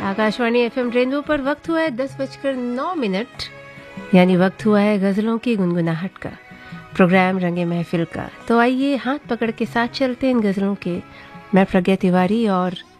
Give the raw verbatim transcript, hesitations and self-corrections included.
Akashvani FM rainbow पर वक्त हुआ है दस बजकर नौ मिनट, यानी वक्त हुआ है गज़लों की गुनगुनाहट का, प्रोग्राम रंगे महफिल का। तो आइए हाथ पकड़ के साथ चलते हैं इन गज़लों के। मैं प्रज्ञा तिवारी और